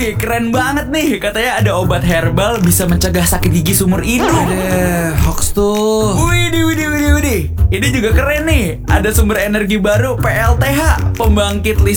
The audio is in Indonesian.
Wih, keren banget nih. Katanya ada obat herbal bisa mencegah sakit gigi seumur hidup. Ada hoax tuh. Widih. Ini juga keren nih. Ada sumber energi baru PLTH, pembangkit listrik